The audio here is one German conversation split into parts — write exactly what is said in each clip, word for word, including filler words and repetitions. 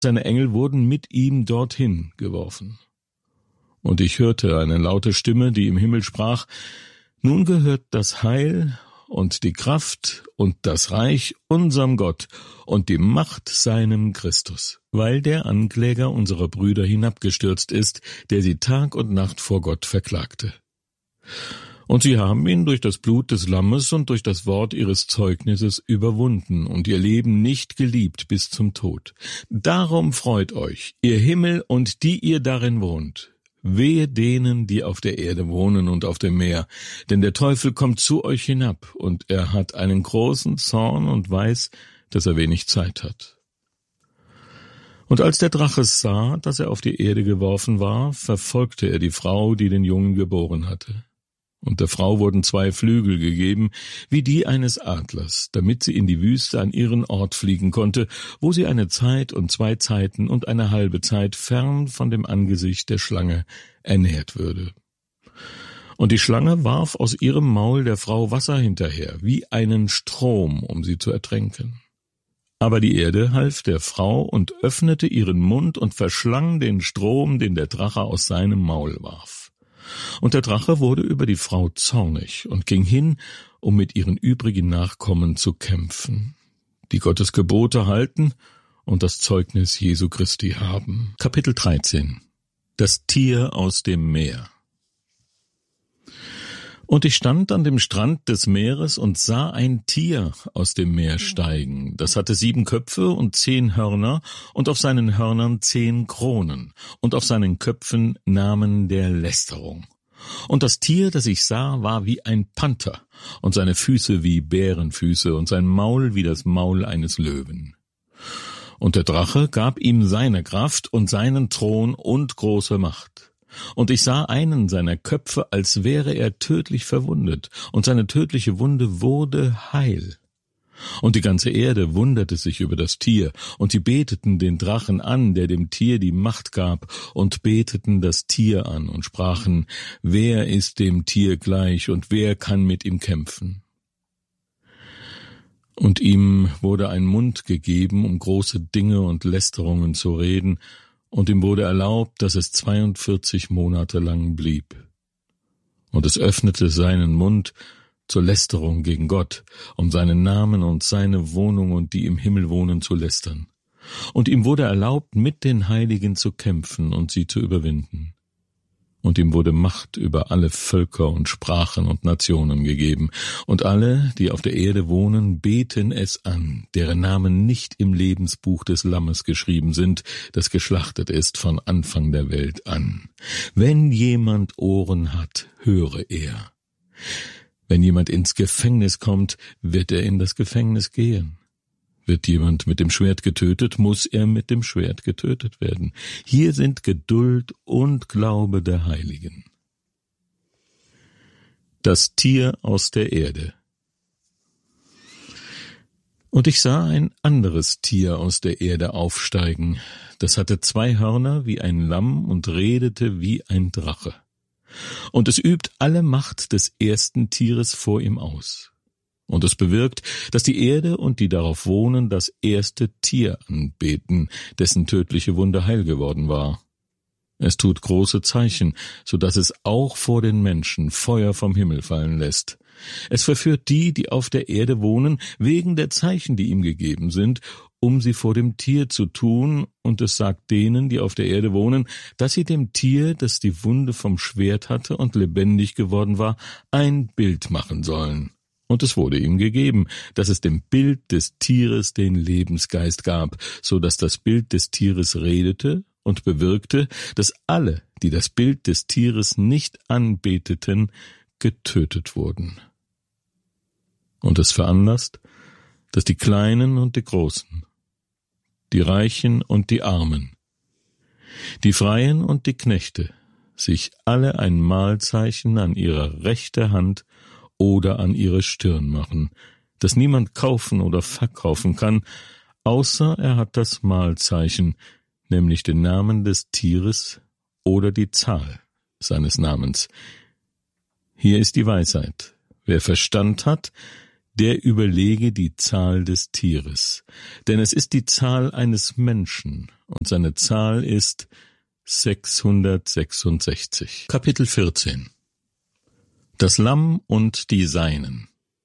Seine Engel wurden mit ihm dorthin geworfen. Und ich hörte eine laute Stimme, die im Himmel sprach: Nun gehört das Heil und die Kraft und das Reich unserem Gott und die Macht seinem Christus, weil der Ankläger unserer Brüder hinabgestürzt ist, der sie Tag und Nacht vor Gott verklagte. Und sie haben ihn durch das Blut des Lammes und durch das Wort ihres Zeugnisses überwunden und ihr Leben nicht geliebt bis zum Tod. Darum freut euch, ihr Himmel und die ihr darin wohnt. Wehe denen, die auf der Erde wohnen und auf dem Meer, denn der Teufel kommt zu euch hinab, und er hat einen großen Zorn und weiß, dass er wenig Zeit hat. Und als der Drache sah, dass er auf die Erde geworfen war, verfolgte er die Frau, die den Jungen geboren hatte. Und der Frau wurden zwei Flügel gegeben, wie die eines Adlers, damit sie in die Wüste an ihren Ort fliegen konnte, wo sie eine Zeit und zwei Zeiten und eine halbe Zeit fern von dem Angesicht der Schlange ernährt würde. Und die Schlange warf aus ihrem Maul der Frau Wasser hinterher, wie einen Strom, um sie zu ertränken. Aber die Erde half der Frau und öffnete ihren Mund und verschlang den Strom, den der Drache aus seinem Maul warf. Und der Drache wurde über die Frau zornig und ging hin, um mit ihren übrigen Nachkommen zu kämpfen, die Gottes Gebote halten und das Zeugnis Jesu Christi haben. Kapitel dreizehn. Das Tier aus dem Meer. Und ich stand an dem Strand des Meeres und sah ein Tier aus dem Meer steigen. Das hatte sieben Köpfe und zehn Hörner und auf seinen Hörnern zehn Kronen und auf seinen Köpfen Namen der Lästerung. Und das Tier, das ich sah, war wie ein Panther und seine Füße wie Bärenfüße und sein Maul wie das Maul eines Löwen. Und der Drache gab ihm seine Kraft und seinen Thron und große Macht. Und ich sah einen seiner Köpfe, als wäre er tödlich verwundet, und seine tödliche Wunde wurde heil. Und die ganze Erde wunderte sich über das Tier, und sie beteten den Drachen an, der dem Tier die Macht gab, und beteten das Tier an und sprachen: Wer ist dem Tier gleich, und wer kann mit ihm kämpfen? Und ihm wurde ein Mund gegeben, um große Dinge und Lästerungen zu reden, und ihm wurde erlaubt, dass es zweiundvierzig Monate lang blieb. Und es öffnete seinen Mund zur Lästerung gegen Gott, um seinen Namen und seine Wohnung und die im Himmel wohnen zu lästern. Und ihm wurde erlaubt, mit den Heiligen zu kämpfen und sie zu überwinden. Und ihm wurde Macht über alle Völker und Sprachen und Nationen gegeben. Und alle, die auf der Erde wohnen, beten es an, deren Namen nicht im Lebensbuch des Lammes geschrieben sind, das geschlachtet ist von Anfang der Welt an. Wenn jemand Ohren hat, höre er. Wenn jemand ins Gefängnis kommt, wird er in das Gefängnis gehen. Wird jemand mit dem Schwert getötet, muss er mit dem Schwert getötet werden. Hier sind Geduld und Glaube der Heiligen. Das Tier aus der Erde. Und ich sah ein anderes Tier aus der Erde aufsteigen. Das hatte zwei Hörner wie ein Lamm und redete wie ein Drache. Und es übt alle Macht des ersten Tieres vor ihm aus. Und es bewirkt, dass die Erde und die darauf wohnen das erste Tier anbeten, dessen tödliche Wunde heil geworden war. Es tut große Zeichen, so dass es auch vor den Menschen Feuer vom Himmel fallen lässt. Es verführt die, die auf der Erde wohnen, wegen der Zeichen, die ihm gegeben sind, um sie vor dem Tier zu tun, und es sagt denen, die auf der Erde wohnen, dass sie dem Tier, das die Wunde vom Schwert hatte und lebendig geworden war, ein Bild machen sollen. Und es wurde ihm gegeben, dass es dem Bild des Tieres den Lebensgeist gab, so dass das Bild des Tieres redete und bewirkte, dass alle, die das Bild des Tieres nicht anbeteten, getötet wurden. Und es veranlasst, dass die Kleinen und die Großen, die Reichen und die Armen, die Freien und die Knechte sich alle ein Mahlzeichen an ihrer rechten Hand oder an ihre Stirn machen, das niemand kaufen oder verkaufen kann, außer er hat das Mahlzeichen, nämlich den Namen des Tieres oder die Zahl seines Namens. Hier ist die Weisheit. Wer Verstand hat, der überlege die Zahl des Tieres, denn es ist die Zahl eines Menschen, und seine Zahl ist sechshundertsechsundsechzig. Kapitel vierzehn. Das Lamm und die Seinen.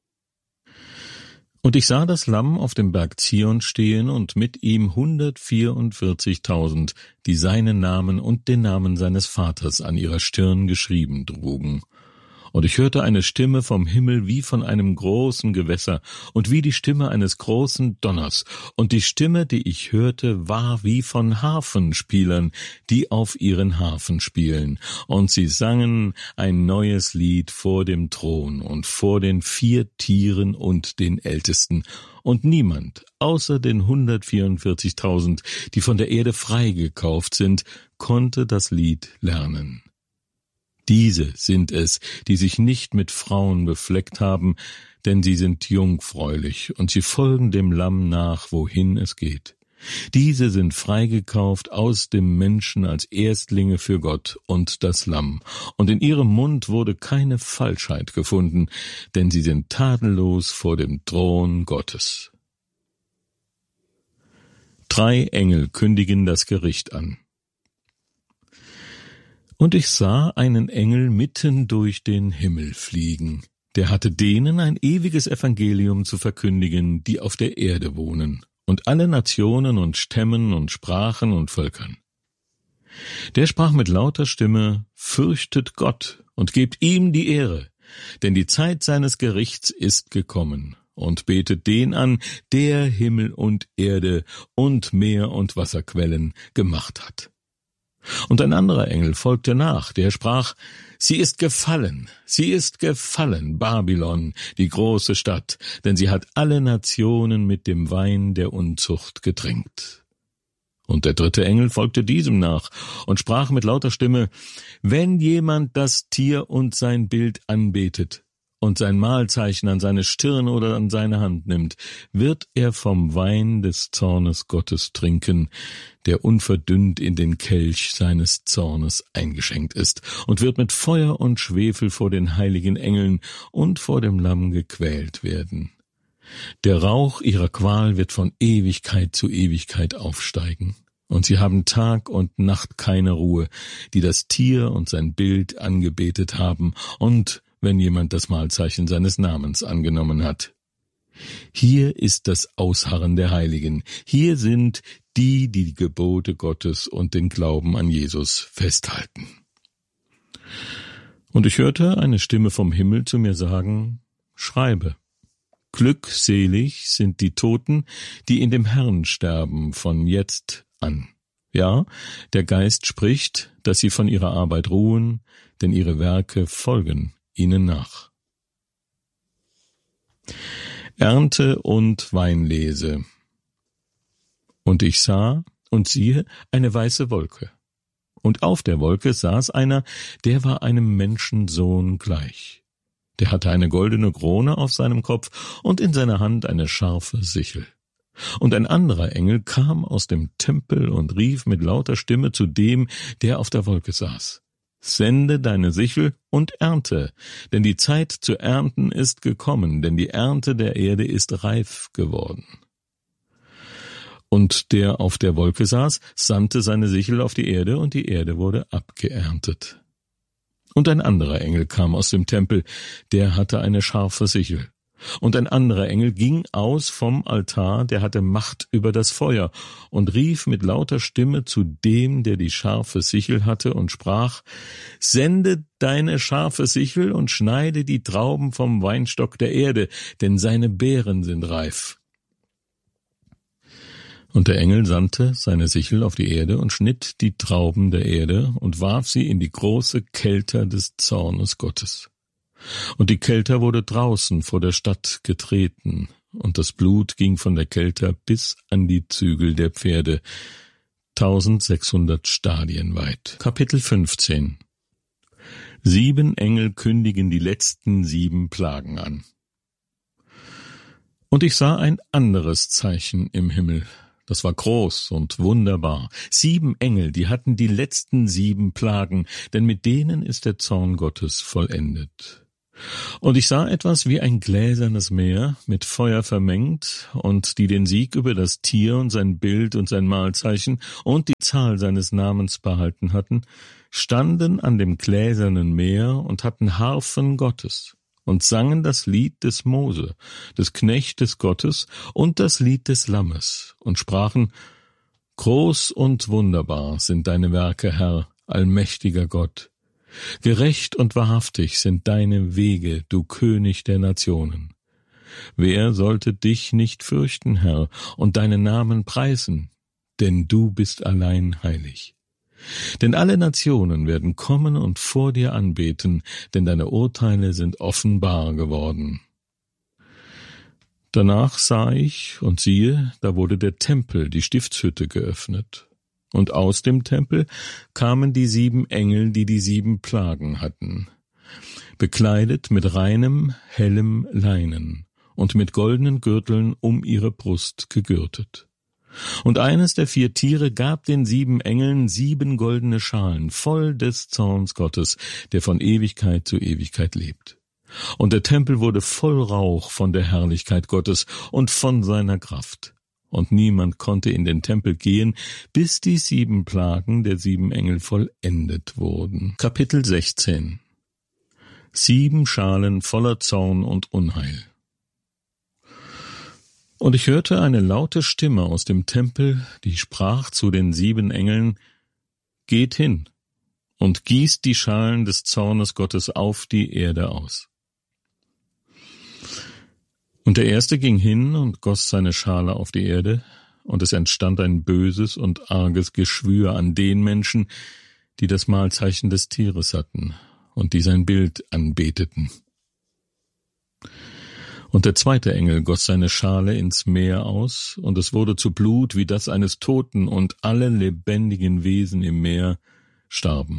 Und ich sah das Lamm auf dem Berg Zion stehen und mit ihm hundertvierundvierzigtausend, die seinen Namen und den Namen seines Vaters an ihrer Stirn geschrieben trugen. Und ich hörte eine Stimme vom Himmel wie von einem großen Gewässer und wie die Stimme eines großen Donners. Und die Stimme, die ich hörte, war wie von Harfenspielern, die auf ihren Harfen spielen. Und sie sangen ein neues Lied vor dem Thron und vor den vier Tieren und den Ältesten. Und niemand, außer den hundertvierundvierzigtausend, die von der Erde freigekauft sind, konnte das Lied lernen. Diese sind es, die sich nicht mit Frauen befleckt haben, denn sie sind jungfräulich und sie folgen dem Lamm nach, wohin es geht. Diese sind freigekauft aus dem Menschen als Erstlinge für Gott und das Lamm, und in ihrem Mund wurde keine Falschheit gefunden, denn sie sind tadellos vor dem Thron Gottes. Drei Engel kündigen das Gericht an. Und ich sah einen Engel mitten durch den Himmel fliegen. Der hatte denen ein ewiges Evangelium zu verkündigen, die auf der Erde wohnen, und alle Nationen und Stämmen und Sprachen und Völkern. Der sprach mit lauter Stimme: Fürchtet Gott und gebt ihm die Ehre, denn die Zeit seines Gerichts ist gekommen, und betet den an, der Himmel und Erde und Meer und Wasserquellen gemacht hat. Und ein anderer Engel folgte nach, der sprach: Sie ist gefallen, sie ist gefallen, Babylon, die große Stadt, denn sie hat alle Nationen mit dem Wein der Unzucht getränkt. Und der dritte Engel folgte diesem nach und sprach mit lauter Stimme: Wenn jemand das Tier und sein Bild anbetet und sein Mahlzeichen an seine Stirn oder an seine Hand nimmt, wird er vom Wein des Zornes Gottes trinken, der unverdünnt in den Kelch seines Zornes eingeschenkt ist, und wird mit Feuer und Schwefel vor den heiligen Engeln und vor dem Lamm gequält werden. Der Rauch ihrer Qual wird von Ewigkeit zu Ewigkeit aufsteigen. Und sie haben Tag und Nacht keine Ruhe, die das Tier und sein Bild angebetet haben, und wenn jemand das Mahlzeichen seines Namens angenommen hat. Hier ist das Ausharren der Heiligen. Hier sind die, die die Gebote Gottes und den Glauben an Jesus festhalten. Und ich hörte eine Stimme vom Himmel zu mir sagen: Schreibe, glückselig sind die Toten, die in dem Herrn sterben von jetzt an. Ja, der Geist spricht, dass sie von ihrer Arbeit ruhen, denn ihre Werke folgen ihnen nach. Ernte und Weinlese. Und ich sah und siehe eine weiße Wolke. Und auf der Wolke saß einer, der war einem Menschensohn gleich. Der hatte eine goldene Krone auf seinem Kopf und in seiner Hand eine scharfe Sichel. Und ein anderer Engel kam aus dem Tempel und rief mit lauter Stimme zu dem, der auf der Wolke saß: Sende deine Sichel und ernte, denn die Zeit zu ernten ist gekommen, denn die Ernte der Erde ist reif geworden. Und der auf der Wolke saß, sandte seine Sichel auf die Erde, und die Erde wurde abgeerntet. Und ein anderer Engel kam aus dem Tempel, der hatte eine scharfe Sichel. Und ein anderer Engel ging aus vom Altar, der hatte Macht über das Feuer, und rief mit lauter Stimme zu dem, der die scharfe Sichel hatte, und sprach: Sende deine scharfe Sichel und schneide die Trauben vom Weinstock der Erde, denn seine Beeren sind reif. Und der Engel sandte seine Sichel auf die Erde und schnitt die Trauben der Erde und warf sie in die große Kelter des Zornes Gottes. Und die Kelter wurde draußen vor der Stadt getreten, und das Blut ging von der Kelter bis an die Zügel der Pferde, tausendsechshundert Stadien weit. Kapitel fünfzehn. Sieben Engel kündigen die letzten sieben Plagen an. Und ich sah ein anderes Zeichen im Himmel. Das war groß und wunderbar. Sieben Engel, die hatten die letzten sieben Plagen, denn mit denen ist der Zorn Gottes vollendet. Und ich sah etwas wie ein gläsernes Meer, mit Feuer vermengt, und die den Sieg über das Tier und sein Bild und sein Mahlzeichen und die Zahl seines Namens behalten hatten, standen an dem gläsernen Meer und hatten Harfen Gottes und sangen das Lied des Mose, des Knechtes Gottes, und das Lied des Lammes und sprachen: Groß und wunderbar sind deine Werke, Herr, allmächtiger Gott. Gerecht und wahrhaftig sind deine Wege, du König der Nationen. Wer sollte dich nicht fürchten, Herr, und deinen Namen preisen? Denn du bist allein heilig. Denn alle Nationen werden kommen und vor dir anbeten, denn deine Urteile sind offenbar geworden. Danach sah ich, und siehe, da wurde der Tempel, die Stiftshütte, geöffnet. Und aus dem Tempel kamen die sieben Engel, die die sieben Plagen hatten, bekleidet mit reinem, hellem Leinen und mit goldenen Gürteln um ihre Brust gegürtet. Und eines der vier Tiere gab den sieben Engeln sieben goldene Schalen voll des Zorns Gottes, der von Ewigkeit zu Ewigkeit lebt. Und der Tempel wurde voll Rauch von der Herrlichkeit Gottes und von seiner Kraft. Und niemand konnte in den Tempel gehen, bis die sieben Plagen der sieben Engel vollendet wurden. Kapitel sechzehn. Sieben Schalen voller Zorn und Unheil. Und ich hörte eine laute Stimme aus dem Tempel, die sprach zu den sieben Engeln: Geht hin und gießt die Schalen des Zornes Gottes auf die Erde aus. Und der Erste ging hin und goss seine Schale auf die Erde, und es entstand ein böses und arges Geschwür an den Menschen, die das Mahlzeichen des Tieres hatten und die sein Bild anbeteten. Und der zweite Engel goss seine Schale ins Meer aus, und es wurde zu Blut wie das eines Toten, und alle lebendigen Wesen im Meer starben.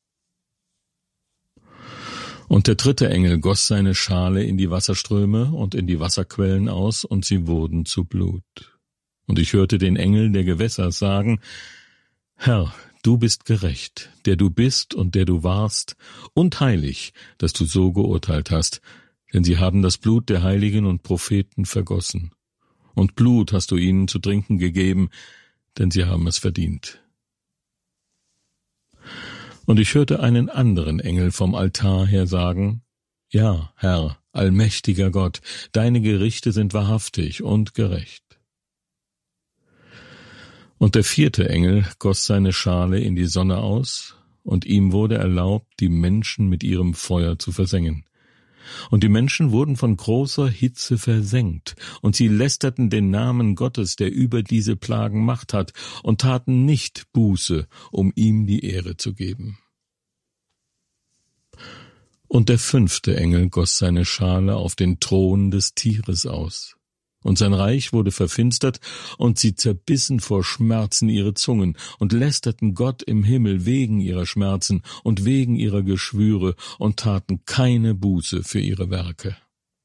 Und der dritte Engel goss seine Schale in die Wasserströme und in die Wasserquellen aus, und sie wurden zu Blut. Und ich hörte den Engel der Gewässer sagen: Herr, du bist gerecht, der du bist und der du warst, und heilig, dass du so geurteilt hast, denn sie haben das Blut der Heiligen und Propheten vergossen. Und Blut hast du ihnen zu trinken gegeben, denn sie haben es verdient. Und ich hörte einen anderen Engel vom Altar her sagen: Ja, Herr, allmächtiger Gott, deine Gerichte sind wahrhaftig und gerecht. Und der vierte Engel goss seine Schale in die Sonne aus, und ihm wurde erlaubt, die Menschen mit ihrem Feuer zu versengen. Und die Menschen wurden von großer Hitze versengt, und sie lästerten den Namen Gottes, der über diese Plagen Macht hat, und taten nicht Buße, um ihm die Ehre zu geben. Und der fünfte Engel goss seine Schale auf den Thron des Tieres aus. Und sein Reich wurde verfinstert, und sie zerbissen vor Schmerzen ihre Zungen und lästerten Gott im Himmel wegen ihrer Schmerzen und wegen ihrer Geschwüre und taten keine Buße für ihre Werke.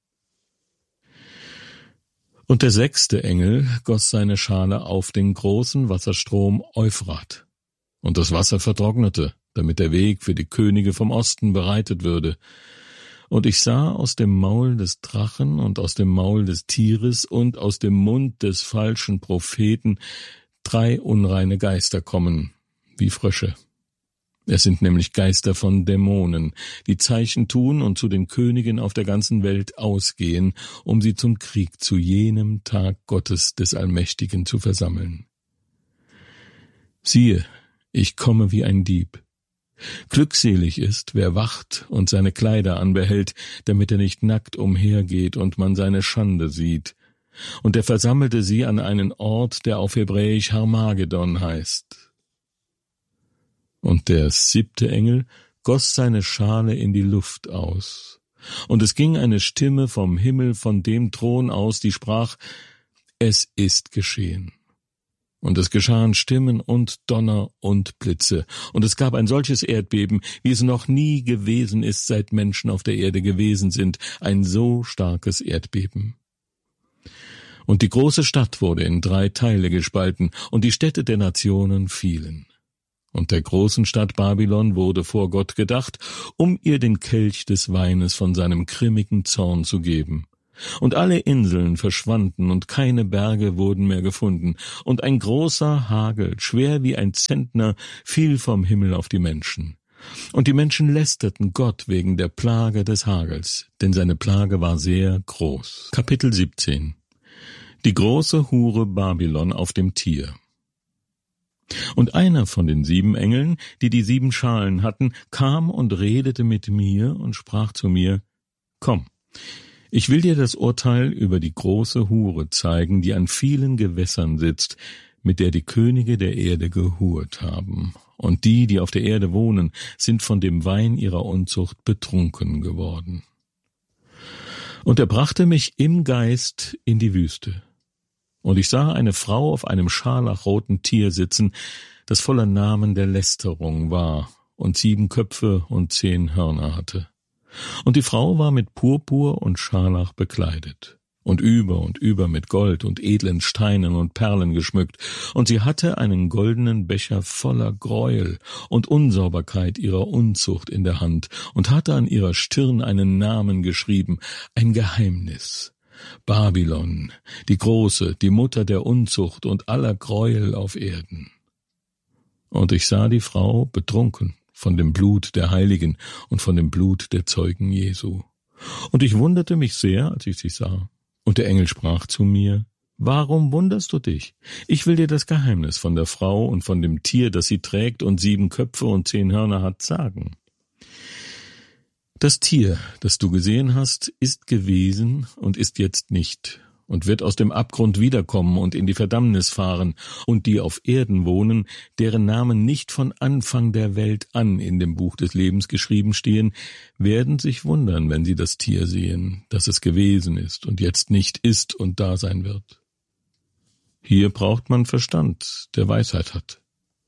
Und der sechste Engel goss seine Schale auf den großen Wasserstrom Euphrat, und das Wasser vertrocknete, damit der Weg für die Könige vom Osten bereitet würde. Und ich sah aus dem Maul des Drachen und aus dem Maul des Tieres und aus dem Mund des falschen Propheten drei unreine Geister kommen, wie Frösche. Es sind nämlich Geister von Dämonen, die Zeichen tun und zu den Königen auf der ganzen Welt ausgehen, um sie zum Krieg zu jenem Tag Gottes des Allmächtigen zu versammeln. Siehe, ich komme wie ein Dieb. Glückselig ist, wer wacht und seine Kleider anbehält, damit er nicht nackt umhergeht und man seine Schande sieht. Und er versammelte sie an einen Ort, der auf Hebräisch Harmagedon heißt. Und der siebte Engel goss seine Schale in die Luft aus. Und es ging eine Stimme vom Himmel von dem Thron aus, die sprach: Es ist geschehen. Und es geschahen Stimmen und Donner und Blitze, und es gab ein solches Erdbeben, wie es noch nie gewesen ist, seit Menschen auf der Erde gewesen sind, ein so starkes Erdbeben. Und die große Stadt wurde in drei Teile gespalten, und die Städte der Nationen fielen. Und der großen Stadt Babylon wurde vor Gott gedacht, um ihr den Kelch des Weines von seinem grimmigen Zorn zu geben. Und alle Inseln verschwanden, und keine Berge wurden mehr gefunden, und ein großer Hagel, schwer wie ein Zentner, fiel vom Himmel auf die Menschen. Und die Menschen lästerten Gott wegen der Plage des Hagels, denn seine Plage war sehr groß. Kapitel siebzehn. Die große Hure Babylon auf dem Tier. Und einer von den sieben Engeln, die die sieben Schalen hatten, kam und redete mit mir und sprach zu mir: Komm, ich will dir das Urteil über die große Hure zeigen, die an vielen Gewässern sitzt, mit der die Könige der Erde gehurt haben. Und die, die auf der Erde wohnen, sind von dem Wein ihrer Unzucht betrunken geworden. Und er brachte mich im Geist in die Wüste. Und ich sah eine Frau auf einem scharlachroten Tier sitzen, das voller Namen der Lästerung war und sieben Köpfe und zehn Hörner hatte. Und die Frau war mit Purpur und Scharlach bekleidet und über und über mit Gold und edlen Steinen und Perlen geschmückt, und sie hatte einen goldenen Becher voller Gräuel und Unsauberkeit ihrer Unzucht in der Hand und hatte an ihrer Stirn einen Namen geschrieben, ein Geheimnis: Babylon, die Große, die Mutter der Unzucht und aller Gräuel auf Erden. Und ich sah die Frau betrunken von dem Blut der Heiligen und von dem Blut der Zeugen Jesu. Und ich wunderte mich sehr, als ich sie sah. Und der Engel sprach zu mir: Warum wunderst du dich? Ich will dir das Geheimnis von der Frau und von dem Tier, das sie trägt und sieben Köpfe und zehn Hörner hat, sagen. Das Tier, das du gesehen hast, ist gewesen und ist jetzt nicht und wird aus dem Abgrund wiederkommen und in die Verdammnis fahren, und die auf Erden wohnen, deren Namen nicht von Anfang der Welt an in dem Buch des Lebens geschrieben stehen, werden sich wundern, wenn sie das Tier sehen, dass es gewesen ist und jetzt nicht ist und da sein wird. Hier braucht man Verstand, der Weisheit hat.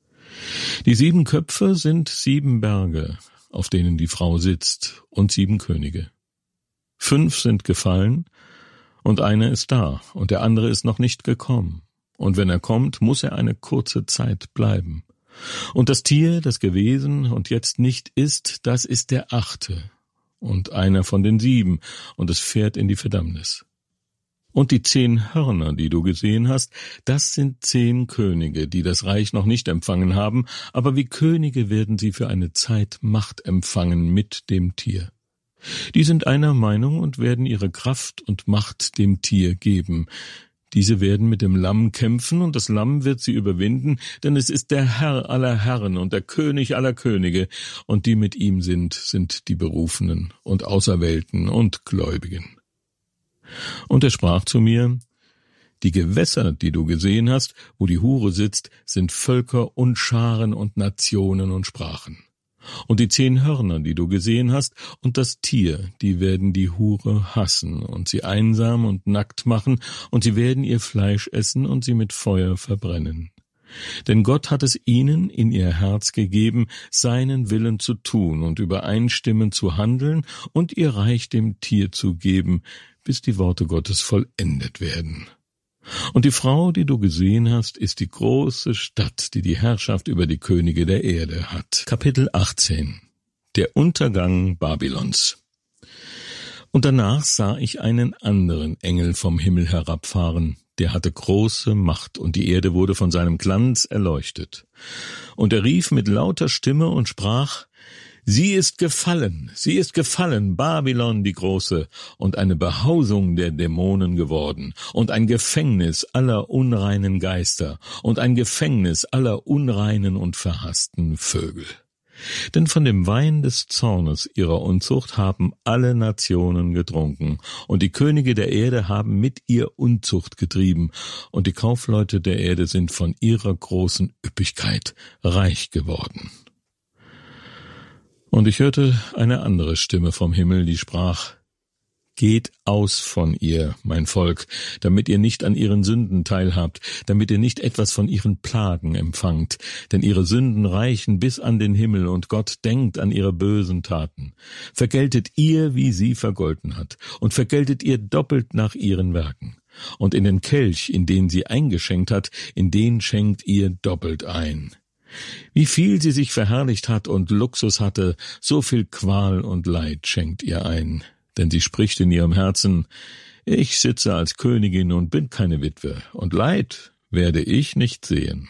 Die sieben Köpfe sind sieben Berge, auf denen die Frau sitzt, und sieben Könige. Fünf sind gefallen, und einer ist da, und der andere ist noch nicht gekommen. Und wenn er kommt, muss er eine kurze Zeit bleiben. Und das Tier, das gewesen und jetzt nicht ist, das ist der achte, und einer von den sieben, und es fährt in die Verdammnis. Und die zehn Hörner, die du gesehen hast, das sind zehn Könige, die das Reich noch nicht empfangen haben, aber wie Könige werden sie für eine Zeit Macht empfangen mit dem Tier. Die sind einer Meinung und werden ihre Kraft und Macht dem Tier geben. Diese werden mit dem Lamm kämpfen, und das Lamm wird sie überwinden, denn es ist der Herr aller Herren und der König aller Könige, und die mit ihm sind, sind die Berufenen und Auserwählten und Gläubigen. Und er sprach zu mir: Die Gewässer, die du gesehen hast, wo die Hure sitzt, sind Völker und Scharen und Nationen und Sprachen. Und die zehn Hörner, die du gesehen hast, und das Tier, die werden die Hure hassen und sie einsam und nackt machen, und sie werden ihr Fleisch essen und sie mit Feuer verbrennen. Denn Gott hat es ihnen in ihr Herz gegeben, seinen Willen zu tun und übereinstimmend zu handeln und ihr Reich dem Tier zu geben, bis die Worte Gottes vollendet werden. Und die Frau, die du gesehen hast, ist die große Stadt, die die Herrschaft über die Könige der Erde hat. Kapitel achtzehn. Der Untergang Babylons. Und danach sah ich einen anderen Engel vom Himmel herabfahren, der hatte große Macht, und die Erde wurde von seinem Glanz erleuchtet. Und er rief mit lauter Stimme und sprach: Sie ist gefallen, sie ist gefallen, Babylon die Große, und eine Behausung der Dämonen geworden, und ein Gefängnis aller unreinen Geister, und ein Gefängnis aller unreinen und verhassten Vögel. Denn von dem Wein des Zornes ihrer Unzucht haben alle Nationen getrunken, und die Könige der Erde haben mit ihr Unzucht getrieben, und die Kaufleute der Erde sind von ihrer großen Üppigkeit reich geworden. Und ich hörte eine andere Stimme vom Himmel, die sprach: Geht aus von ihr, mein Volk, damit ihr nicht an ihren Sünden teilhabt, damit ihr nicht etwas von ihren Plagen empfangt, denn ihre Sünden reichen bis an den Himmel, und Gott denkt an ihre bösen Taten. Vergeltet ihr, wie sie vergolten hat, und vergeltet ihr doppelt nach ihren Werken. Und in den Kelch, in den sie eingeschenkt hat, in den schenkt ihr doppelt ein. Wie viel sie sich verherrlicht hat und Luxus hatte, so viel Qual und Leid schenkt ihr ein, denn sie spricht in ihrem Herzen: Ich sitze als Königin und bin keine Witwe, und Leid werde ich nicht sehen.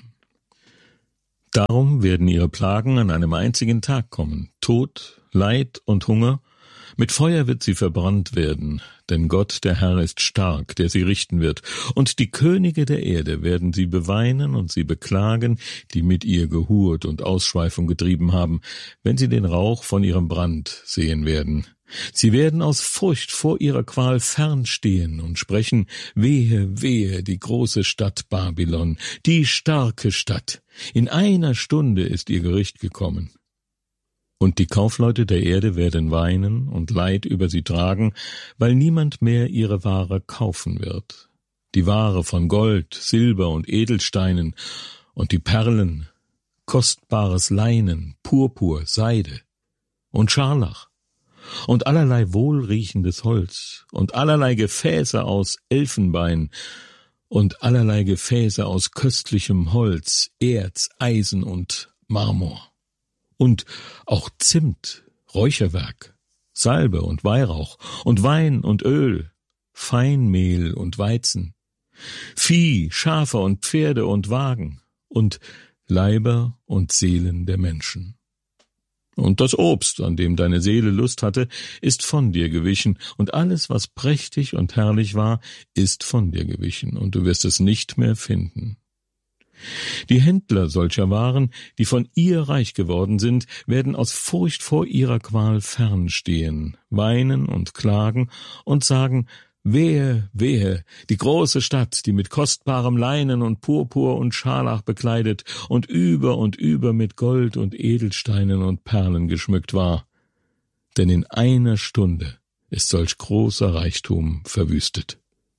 Darum werden ihre Plagen an einem einzigen Tag kommen: Tod, Leid und Hunger. Mit Feuer wird sie verbrannt werden, denn Gott, der Herr, ist stark, der sie richten wird. Und die Könige der Erde werden sie beweinen und sie beklagen, die mit ihr gehurt und Ausschweifung getrieben haben, wenn sie den Rauch von ihrem Brand sehen werden. Sie werden aus Furcht vor ihrer Qual fernstehen und sprechen: Wehe, wehe, die große Stadt Babylon, die starke Stadt. In einer Stunde ist ihr Gericht gekommen. Und die Kaufleute der Erde werden weinen und Leid über sie tragen, weil niemand mehr ihre Ware kaufen wird. Die Ware von Gold, Silber und Edelsteinen und die Perlen, kostbares Leinen, Purpur, Seide und Scharlach und allerlei wohlriechendes Holz und allerlei Gefäße aus Elfenbein und allerlei Gefäße aus köstlichem Holz, Erz, Eisen und Marmor. Und auch Zimt, Räucherwerk, Salbe und Weihrauch und Wein und Öl, Feinmehl und Weizen, Vieh, Schafe und Pferde und Wagen und Leiber und Seelen der Menschen. Und das Obst, an dem deine Seele Lust hatte, ist von dir gewichen, und alles, was prächtig und herrlich war, ist von dir gewichen, und du wirst es nicht mehr finden. Die Händler solcher Waren, die von ihr reich geworden sind, werden aus Furcht vor ihrer Qual fernstehen, weinen und klagen und sagen: Wehe, wehe, die große Stadt, die mit kostbarem Leinen und Purpur und Scharlach bekleidet und über und über mit Gold und Edelsteinen und Perlen geschmückt war. Denn in einer Stunde ist solch großer Reichtum verwüstet.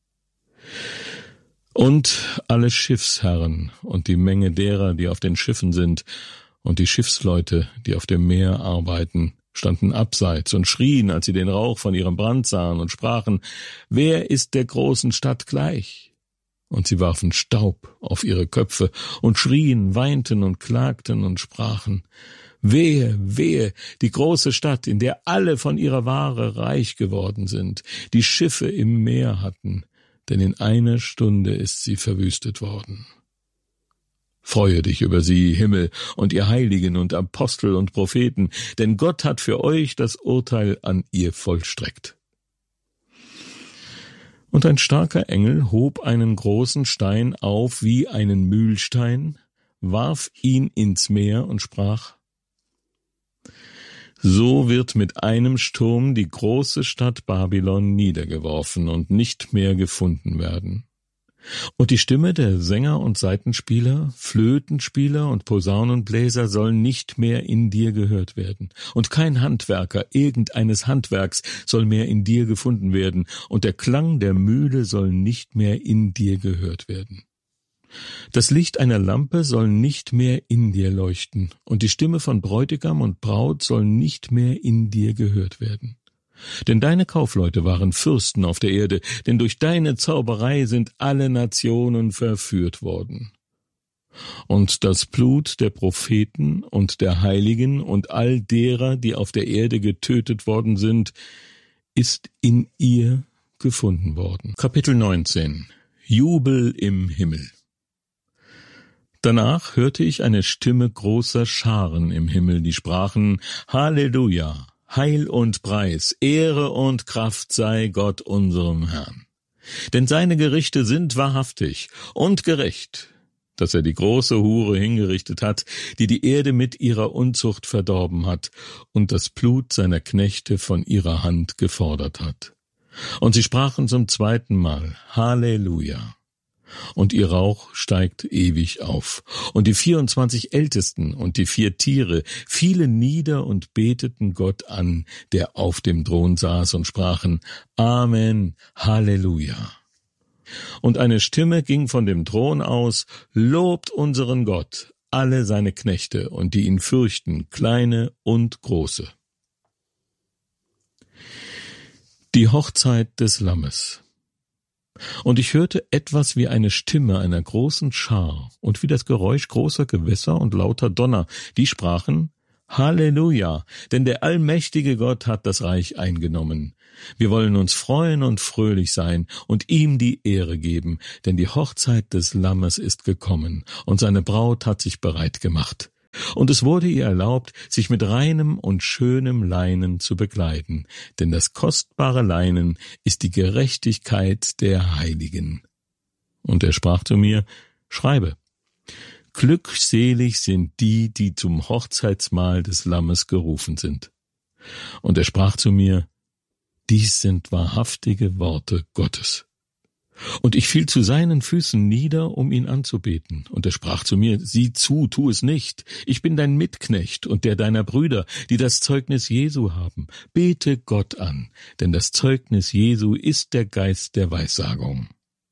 Und alle Schiffsherren und die Menge derer, die auf den Schiffen sind, und die Schiffsleute, die auf dem Meer arbeiten, standen abseits und schrien, als sie den Rauch von ihrem Brand sahen, und sprachen: Wer ist der großen Stadt gleich? Und sie warfen Staub auf ihre Köpfe und schrien, weinten und klagten und sprachen: Wehe, wehe, die große Stadt, in der alle von ihrer Ware reich geworden sind, die Schiffe im Meer hatten, denn in einer Stunde ist sie verwüstet worden. Freue dich über sie, Himmel, und ihr Heiligen und Apostel und Propheten, denn Gott hat für euch das Urteil an ihr vollstreckt. Und ein starker Engel hob einen großen Stein auf wie einen Mühlstein, warf ihn ins Meer und sprach: So wird mit einem Sturm die große Stadt Babylon niedergeworfen und nicht mehr gefunden werden. Und die Stimme der Sänger und Saitenspieler, Flötenspieler und Posaunenbläser soll nicht mehr in dir gehört werden. Und kein Handwerker irgendeines Handwerks soll mehr in dir gefunden werden. Und der Klang der Mühle soll nicht mehr in dir gehört werden. Das Licht einer Lampe soll nicht mehr in dir leuchten, und die Stimme von Bräutigam und Braut soll nicht mehr in dir gehört werden. Denn deine Kaufleute waren Fürsten auf der Erde, denn durch deine Zauberei sind alle Nationen verführt worden. Und das Blut der Propheten und der Heiligen und all derer, die auf der Erde getötet worden sind, ist in ihr gefunden worden. Kapitel neunzehn. Jubel im Himmel. Danach hörte ich eine Stimme großer Scharen im Himmel, die sprachen: Halleluja, Heil und Preis, Ehre und Kraft sei Gott unserem Herrn. Denn seine Gerichte sind wahrhaftig und gerecht, dass er die große Hure hingerichtet hat, die die Erde mit ihrer Unzucht verdorben hat und das Blut seiner Knechte von ihrer Hand gefordert hat. Und sie sprachen zum zweiten Mal: Halleluja. Und ihr Rauch steigt ewig auf. Und die vierundzwanzig Ältesten und die vier Tiere fielen nieder und beteten Gott an, der auf dem Thron saß, und sprachen: Amen, Halleluja. Und eine Stimme ging von dem Thron aus: Lobt unseren Gott, alle seine Knechte und die ihn fürchten, kleine und große. Die Hochzeit des Lammes. Und ich hörte etwas wie eine Stimme einer großen Schar und wie das Geräusch großer Gewässer und lauter Donner, die sprachen: Halleluja, denn der allmächtige Gott hat das Reich eingenommen. Wir wollen uns freuen und fröhlich sein und ihm die Ehre geben, denn die Hochzeit des Lammes ist gekommen und seine Braut hat sich bereit gemacht. Und es wurde ihr erlaubt, sich mit reinem und schönem Leinen zu bekleiden, denn das kostbare Leinen ist die Gerechtigkeit der Heiligen. Und er sprach zu mir: Schreibe: Glückselig sind die, die zum Hochzeitsmahl des Lammes gerufen sind. Und er sprach zu mir: Dies sind wahrhaftige Worte Gottes. Und ich fiel zu seinen Füßen nieder, um ihn anzubeten. Und er sprach zu mir: Sieh zu, tu es nicht. Ich bin dein Mitknecht und der deiner Brüder, die das Zeugnis Jesu haben. Bete Gott an, denn das Zeugnis Jesu ist der Geist der Weissagung.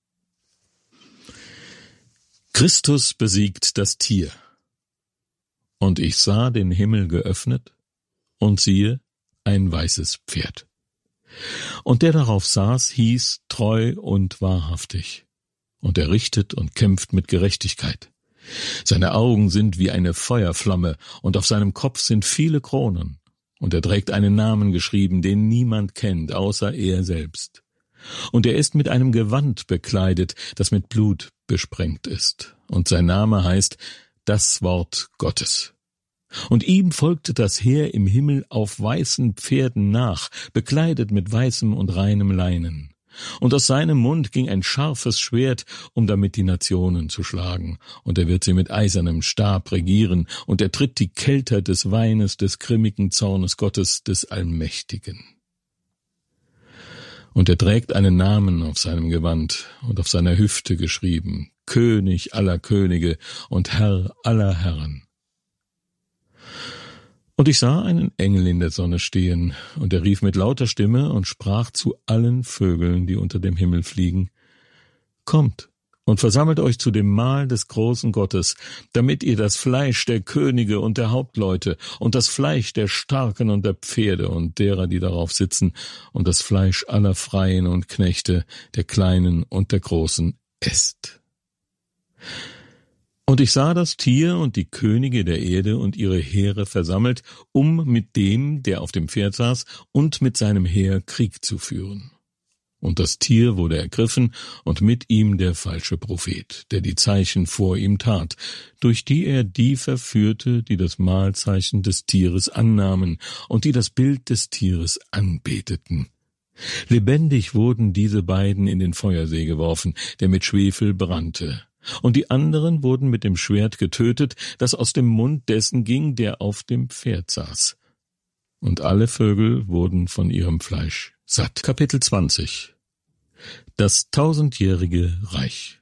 Christus besiegt das Tier. Und ich sah den Himmel geöffnet, und siehe, ein weißes Pferd. Und der darauf saß, hieß Treu und Wahrhaftig. Und er richtet und kämpft mit Gerechtigkeit. Seine Augen sind wie eine Feuerflamme, und auf seinem Kopf sind viele Kronen. Und er trägt einen Namen geschrieben, den niemand kennt, außer er selbst. Und er ist mit einem Gewand bekleidet, das mit Blut besprengt ist. Und sein Name heißt das Wort Gottes. Und ihm folgte das Heer im Himmel auf weißen Pferden nach, bekleidet mit weißem und reinem Leinen. Und aus seinem Mund ging ein scharfes Schwert, um damit die Nationen zu schlagen. Und er wird sie mit eisernem Stab regieren, und er tritt die Kelter des Weines des grimmigen Zornes Gottes, des Allmächtigen. Und er trägt einen Namen auf seinem Gewand und auf seiner Hüfte geschrieben: König aller Könige und Herr aller Herren. Und ich sah einen Engel in der Sonne stehen, und er rief mit lauter Stimme und sprach zu allen Vögeln, die unter dem Himmel fliegen: Kommt und versammelt euch zu dem Mahl des großen Gottes, damit ihr das Fleisch der Könige und der Hauptleute und das Fleisch der Starken und der Pferde und derer, die darauf sitzen, und das Fleisch aller Freien und Knechte, der Kleinen und der Großen, esst. Und ich sah das Tier und die Könige der Erde und ihre Heere versammelt, um mit dem, der auf dem Pferd saß, und mit seinem Heer Krieg zu führen. Und das Tier wurde ergriffen, und mit ihm der falsche Prophet, der die Zeichen vor ihm tat, durch die er die verführte, die das Mahlzeichen des Tieres annahmen und die das Bild des Tieres anbeteten. Lebendig wurden diese beiden in den Feuersee geworfen, der mit Schwefel brannte. Und die anderen wurden mit dem Schwert getötet, das aus dem Mund dessen ging, der auf dem Pferd saß. Und alle Vögel wurden von ihrem Fleisch satt. Kapitel zwanzig. Das tausendjährige Reich.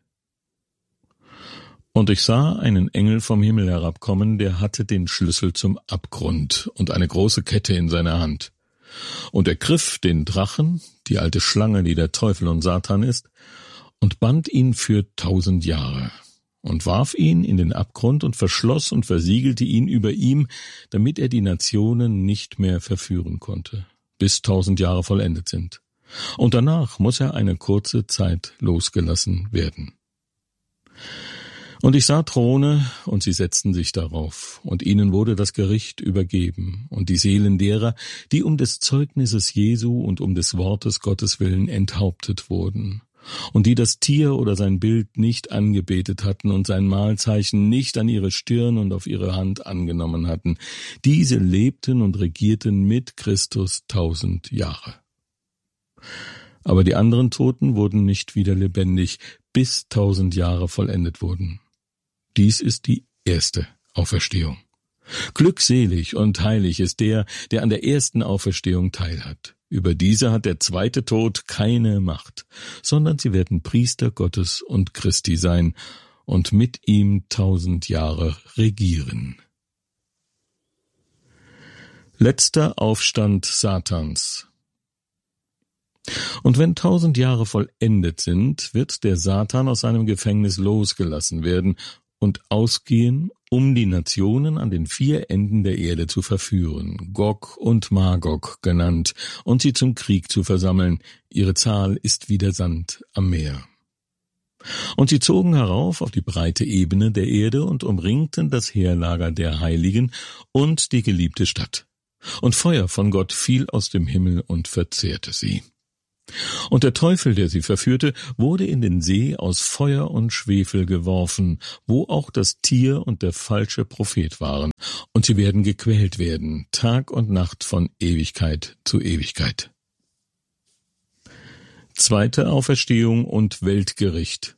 Und ich sah einen Engel vom Himmel herabkommen, der hatte den Schlüssel zum Abgrund und eine große Kette in seiner Hand. Und er griff den Drachen, die alte Schlange, die der Teufel und Satan ist, und band ihn für tausend Jahre und warf ihn in den Abgrund und verschloss und versiegelte ihn über ihm, damit er die Nationen nicht mehr verführen konnte, bis tausend Jahre vollendet sind. Und danach muss er eine kurze Zeit losgelassen werden. Und ich sah Throne, und sie setzten sich darauf, und ihnen wurde das Gericht übergeben, und die Seelen derer, die um des Zeugnisses Jesu und um des Wortes Gottes willen enthauptet wurden, und die das Tier oder sein Bild nicht angebetet hatten und sein Mahlzeichen nicht an ihre Stirn und auf ihre Hand angenommen hatten, diese lebten und regierten mit Christus tausend Jahre. Aber die anderen Toten wurden nicht wieder lebendig, bis tausend Jahre vollendet wurden. Dies ist die erste Auferstehung. Glückselig und heilig ist der, der an der ersten Auferstehung teilhat. Über diese hat der zweite Tod keine Macht, sondern sie werden Priester Gottes und Christi sein und mit ihm tausend Jahre regieren. Letzter Aufstand Satans. Und wenn tausend Jahre vollendet sind, wird der Satan aus seinem Gefängnis losgelassen werden und ausgehen um die Nationen an den vier Enden der Erde zu verführen, Gog und Magog genannt, und sie zum Krieg zu versammeln. Ihre Zahl ist wie der Sand am Meer. Und sie zogen herauf auf die breite Ebene der Erde und umringten das Heerlager der Heiligen und die geliebte Stadt. Und Feuer von Gott fiel aus dem Himmel und verzehrte sie. Und der Teufel, der sie verführte, wurde in den See aus Feuer und Schwefel geworfen, wo auch das Tier und der falsche Prophet waren. Und sie werden gequält werden, Tag und Nacht von Ewigkeit zu Ewigkeit. Zweite Auferstehung und Weltgericht.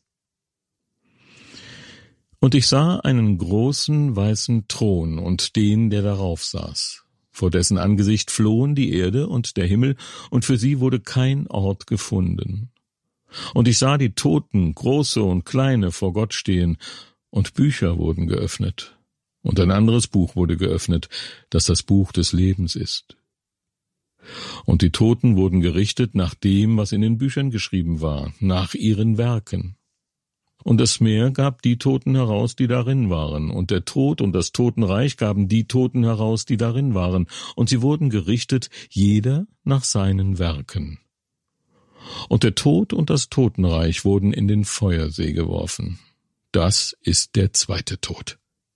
Und ich sah einen großen weißen Thron und den, der darauf saß. Vor dessen Angesicht flohen die Erde und der Himmel, und für sie wurde kein Ort gefunden. Und ich sah die Toten, große und kleine, vor Gott stehen, und Bücher wurden geöffnet. Und ein anderes Buch wurde geöffnet, das das Buch des Lebens ist. Und die Toten wurden gerichtet nach dem, was in den Büchern geschrieben war, nach ihren Werken. Und das Meer gab die Toten heraus, die darin waren, und der Tod und das Totenreich gaben die Toten heraus, die darin waren, und sie wurden gerichtet, jeder nach seinen Werken. Und der Tod und das Totenreich wurden in den Feuersee geworfen. Das ist der zweite Tod.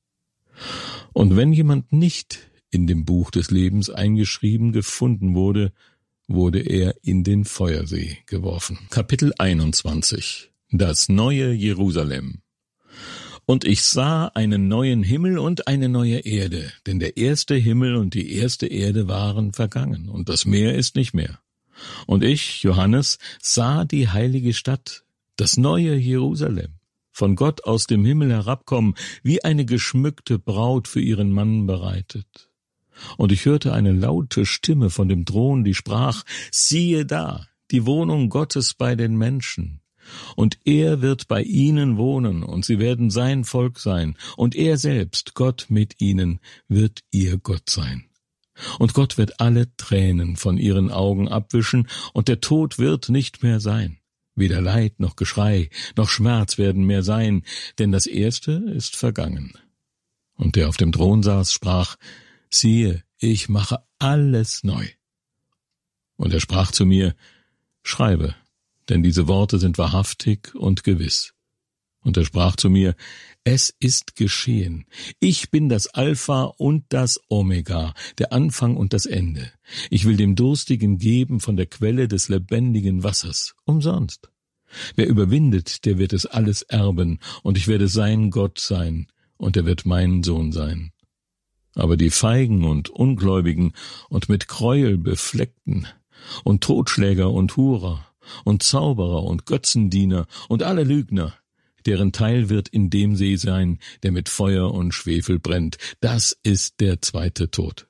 Und wenn jemand nicht in dem Buch des Lebens eingeschrieben gefunden wurde, wurde er in den Feuersee geworfen. Kapitel einundzwanzig. Das neue Jerusalem. Und ich sah einen neuen Himmel und eine neue Erde, denn der erste Himmel und die erste Erde waren vergangen, und das Meer ist nicht mehr. Und ich, Johannes, sah die heilige Stadt, das neue Jerusalem, von Gott aus dem Himmel herabkommen, wie eine geschmückte Braut für ihren Mann bereitet. Und ich hörte eine laute Stimme von dem Thron, die sprach: Siehe da, die Wohnung Gottes bei den Menschen. Und er wird bei ihnen wohnen, und sie werden sein Volk sein, und er selbst, Gott mit ihnen, wird ihr Gott sein. Und Gott wird alle Tränen von ihren Augen abwischen, und der Tod wird nicht mehr sein. Weder Leid noch Geschrei noch Schmerz werden mehr sein, denn das Erste ist vergangen. Und der auf dem Thron saß, sprach: Siehe, ich mache alles neu. Und er sprach zu mir: Schreibe, denn diese Worte sind wahrhaftig und gewiss. Und er sprach zu mir: Es ist geschehen. Ich bin das Alpha und das Omega, der Anfang und das Ende. Ich will dem Durstigen geben von der Quelle des lebendigen Wassers, umsonst. Wer überwindet, der wird es alles erben, und ich werde sein Gott sein, und er wird mein Sohn sein. Aber die Feigen und Ungläubigen und mit Gräuel befleckten und Totschläger und Hurer und Zauberer und Götzendiener und alle Lügner, deren Teil wird in dem See sein, der mit Feuer und Schwefel brennt. Das ist der zweite Tod.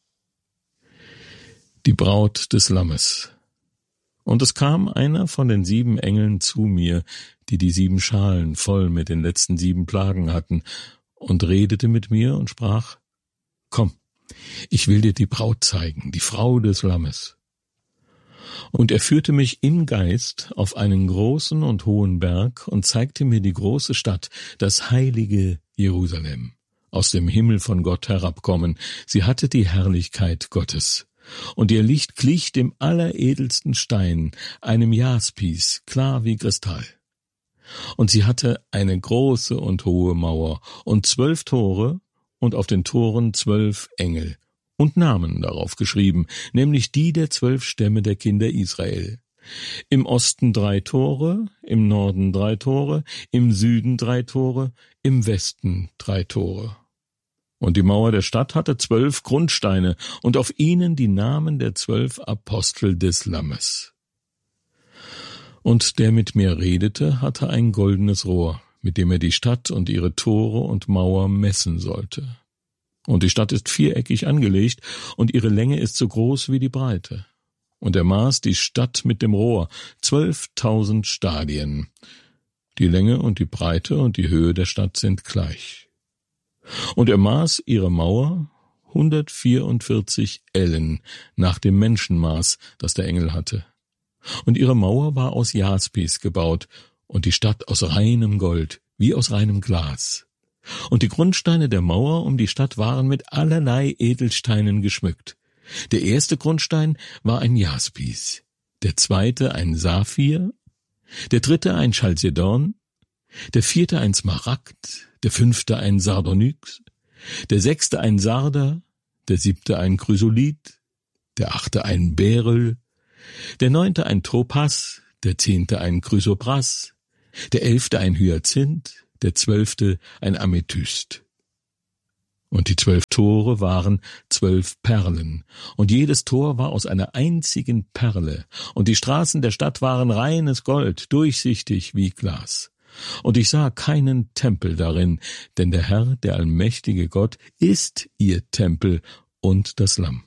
Die Braut des Lammes. Und es kam einer von den sieben Engeln zu mir, die die sieben Schalen voll mit den letzten sieben Plagen hatten, und redete mit mir und sprach: Komm, ich will dir die Braut zeigen, die Frau des Lammes. Und er führte mich im Geist auf einen großen und hohen Berg und zeigte mir die große Stadt, das heilige Jerusalem, aus dem Himmel von Gott herabkommen. Sie hatte die Herrlichkeit Gottes. Und ihr Licht glich dem alleredelsten Stein, einem Jaspis, klar wie Kristall. Und sie hatte eine große und hohe Mauer und zwölf Tore, und auf den Toren zwölf Engel und Namen darauf geschrieben, nämlich die der zwölf Stämme der Kinder Israel. Im Osten drei Tore, im Norden drei Tore, im Süden drei Tore, im Westen drei Tore. Und die Mauer der Stadt hatte zwölf Grundsteine, und auf ihnen die Namen der zwölf Apostel des Lammes. Und der mit mir redete, hatte ein goldenes Rohr, mit dem er die Stadt und ihre Tore und Mauer messen sollte. Und die Stadt ist viereckig angelegt, und ihre Länge ist so groß wie die Breite. Und er maß die Stadt mit dem Rohr, zwölftausend Stadien. Die Länge und die Breite und die Höhe der Stadt sind gleich. Und er maß ihre Mauer hundertvierundvierzig Ellen nach dem Menschenmaß, das der Engel hatte. Und ihre Mauer war aus Jaspis gebaut, und die Stadt aus reinem Gold, wie aus reinem Glas. Und die Grundsteine der Mauer um die Stadt waren mit allerlei Edelsteinen geschmückt. Der erste Grundstein war ein Jaspis, der zweite ein Saphir, der dritte ein Chalcedon, der vierte ein Smaragd, der fünfte ein Sardonyx, der sechste ein Sarder, der siebte ein Chrysolith, der achte ein Beryl, der neunte ein Topas, der zehnte ein Chrysopras, der elfte ein Hyazinth, der zwölfte ein Amethyst. Und die zwölf Tore waren zwölf Perlen, und jedes Tor war aus einer einzigen Perle, und die Straßen der Stadt waren reines Gold, durchsichtig wie Glas. Und ich sah keinen Tempel darin, denn der Herr, der allmächtige Gott, ist ihr Tempel und das Lamm.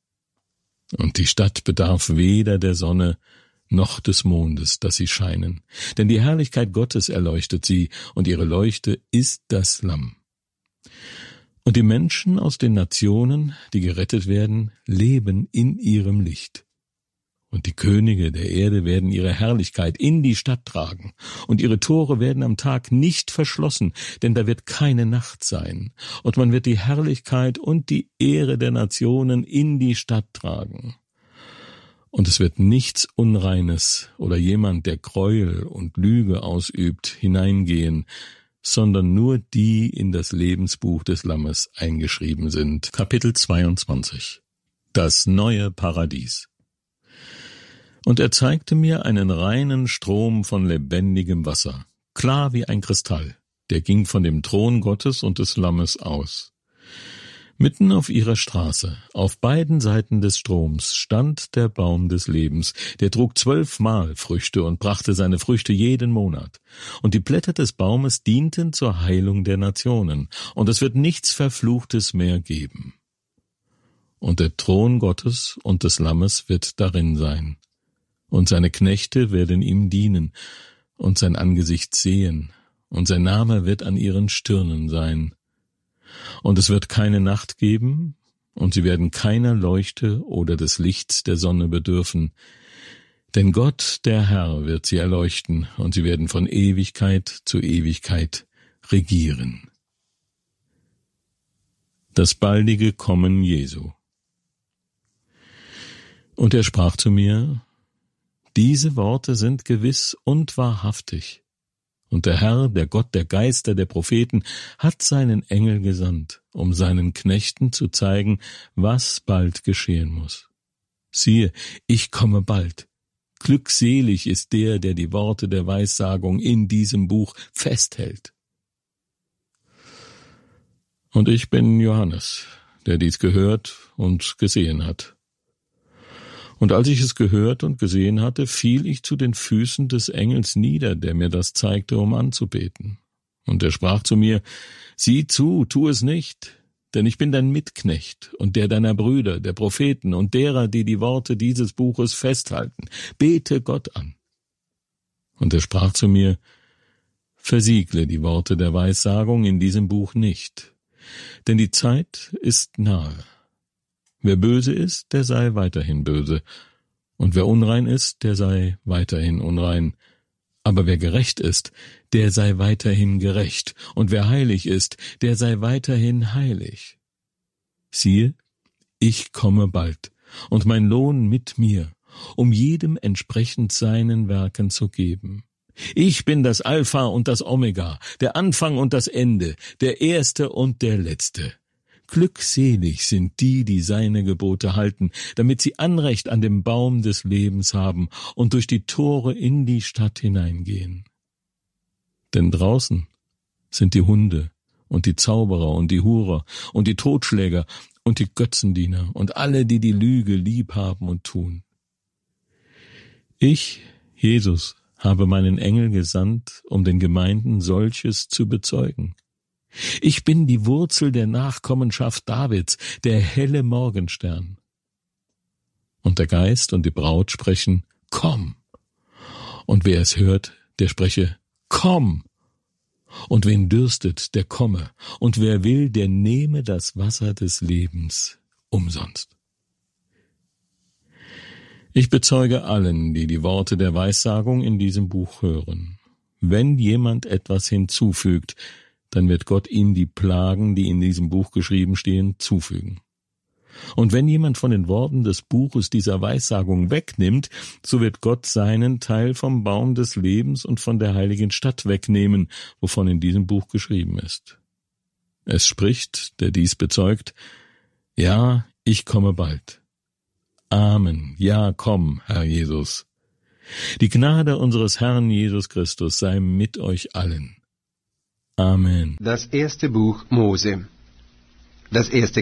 Und die Stadt bedarf weder der Sonne noch des Mondes, dass sie scheinen, denn die Herrlichkeit Gottes erleuchtet sie, und ihre Leuchte ist das Lamm. Und die Menschen aus den Nationen, die gerettet werden, leben in ihrem Licht. Und die Könige der Erde werden ihre Herrlichkeit in die Stadt tragen, und ihre Tore werden am Tag nicht verschlossen, denn da wird keine Nacht sein, und man wird die Herrlichkeit und die Ehre der Nationen in die Stadt tragen. Und es wird nichts Unreines oder jemand, der Gräuel und Lüge ausübt, hineingehen, sondern nur die in das Lebensbuch des Lammes eingeschrieben sind. Kapitel zweiundzwanzig. Das neue Paradies. Und er zeigte mir einen reinen Strom von lebendigem Wasser, klar wie ein Kristall, der ging von dem Thron Gottes und des Lammes aus. Mitten auf ihrer Straße, auf beiden Seiten des Stroms, stand der Baum des Lebens, der trug zwölfmal Früchte und brachte seine Früchte jeden Monat. Und die Blätter des Baumes dienten zur Heilung der Nationen, und es wird nichts Verfluchtes mehr geben. Und der Thron Gottes und des Lammes wird darin sein, und seine Knechte werden ihm dienen und sein Angesicht sehen, und sein Name wird an ihren Stirnen sein. Und es wird keine Nacht geben, und sie werden keiner Leuchte oder des Lichts der Sonne bedürfen, denn Gott, der Herr, wird sie erleuchten, und sie werden von Ewigkeit zu Ewigkeit regieren. Das baldige Kommen Jesu. Und er sprach zu mir: Diese Worte sind gewiss und wahrhaftig. Und der Herr, der Gott der Geister der Propheten, hat seinen Engel gesandt, um seinen Knechten zu zeigen, was bald geschehen muss. Siehe, ich komme bald. Glückselig ist der, der die Worte der Weissagung in diesem Buch festhält. Und ich bin Johannes, der dies gehört und gesehen hat. Und als ich es gehört und gesehen hatte, fiel ich zu den Füßen des Engels nieder, der mir das zeigte, um anzubeten. Und er sprach zu mir: Sieh zu, tu es nicht, denn ich bin dein Mitknecht und der deiner Brüder, der Propheten und derer, die die Worte dieses Buches festhalten. Bete Gott an. Und er sprach zu mir: Versiegle die Worte der Weissagung in diesem Buch nicht, denn die Zeit ist nahe. Wer böse ist, der sei weiterhin böse, und wer unrein ist, der sei weiterhin unrein. Aber wer gerecht ist, der sei weiterhin gerecht, und wer heilig ist, der sei weiterhin heilig. Siehe, ich komme bald, und mein Lohn mit mir, um jedem entsprechend seinen Werken zu geben. Ich bin das Alpha und das Omega, der Anfang und das Ende, der Erste und der Letzte. Glückselig sind die, die seine Gebote halten, damit sie Anrecht an dem Baum des Lebens haben und durch die Tore in die Stadt hineingehen. Denn draußen sind die Hunde und die Zauberer und die Hurer und die Totschläger und die Götzendiener und alle, die die Lüge lieb haben und tun. Ich, Jesus, habe meinen Engel gesandt, um den Gemeinden solches zu bezeugen. Ich bin die Wurzel der Nachkommenschaft Davids, der helle Morgenstern. Und der Geist und die Braut sprechen: Komm. Und wer es hört, der spreche: Komm. Und wen dürstet, der komme. Und wer will, der nehme das Wasser des Lebens umsonst. Ich bezeuge allen, die die Worte der Weissagung in diesem Buch hören: Wenn jemand etwas hinzufügt, dann wird Gott ihm die Plagen, die in diesem Buch geschrieben stehen, zufügen. Und wenn jemand von den Worten des Buches dieser Weissagung wegnimmt, so wird Gott seinen Teil vom Baum des Lebens und von der heiligen Stadt wegnehmen, wovon in diesem Buch geschrieben ist. Es spricht, der dies bezeugt: Ja, ich komme bald. Amen. Ja, komm, Herr Jesus. Die Gnade unseres Herrn Jesus Christus sei mit euch allen. Amen. Das erste Buch Mose. Das erste